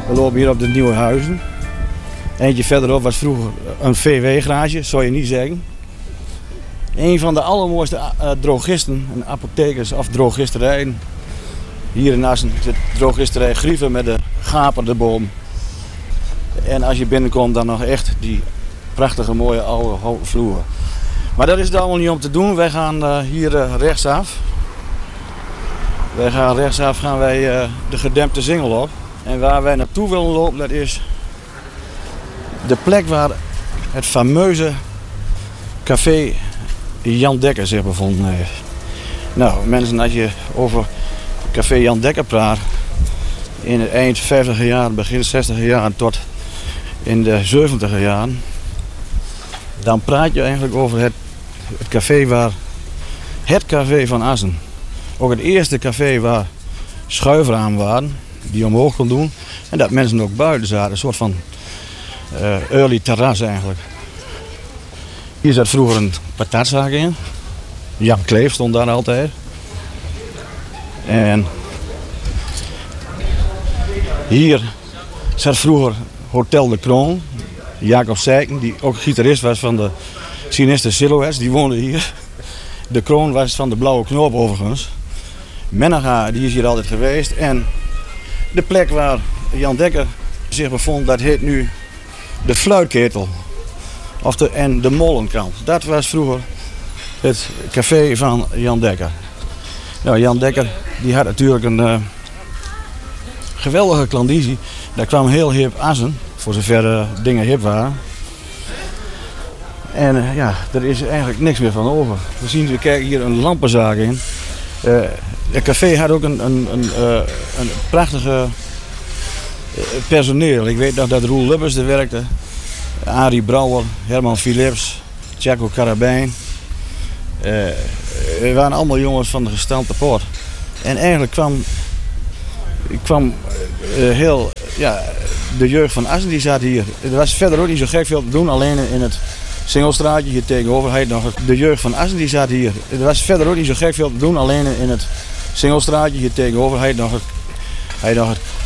We lopen hier op de Nieuwe Huizen. Eentje verderop was vroeger een VW-garage, zou je niet zeggen. Een van de allermooiste drogisten en apothekers of drogisterijen. Hier in Assen zit drogisterij Grieven met de gapende boom. En als je binnenkomt dan nog echt die prachtige mooie oude houten vloer. Maar dat is het allemaal niet om te doen. Wij gaan hier rechtsaf. Gaan wij de gedempte Singel op. En waar wij naartoe willen lopen, dat is de plek waar het fameuze café Jan Dekker zich bevonden heeft. Nou mensen, als je over café Jan Dekker praat, in het eind 50er jaren, begin 60er jaren tot in de 70er jaren, dan praat je eigenlijk over het café van Assen. Ook het eerste café waar schuiframen waren, die omhoog kon doen. En dat mensen ook buiten zaten, een soort van early terras eigenlijk. Hier zat vroeger een patatzaak in. Jan Kleef stond daar altijd. En hier zat vroeger Hotel de Kroon. Jacob Seiken, die ook gitarist was van de Sinister Silhouettes, die woonde hier. De Kroon was van de Blauwe Knoop overigens. Menega, die is hier altijd geweest. En de plek waar Jan Dekker zich bevond, dat heet nu de Fluitketel. En de Molenkant. Dat was vroeger het café van Jan Dekker. Nou, Jan Dekker die had natuurlijk een geweldige klandizie. Daar kwam heel hip Assen, voor zover dingen hip waren. En ja, er is eigenlijk niks meer van over. We kijken hier een lampenzaak in. Het café had ook een prachtige personeel. Ik weet nog dat Roel Lubbers er werkte. Arie Brouwer, Herman Philips, Tjako Karabijn. We waren allemaal jongens van de gestampte poort. En eigenlijk kwam de jeugd van Assen die zat hier. Er was verder ook niet zo gek veel te doen, alleen in het Singelstraatje hier tegenover. De jeugd van Assen die zat hier. Er was verder ook niet zo gek veel te doen, alleen in het Singelstraatje hier tegenover. Hij had nog het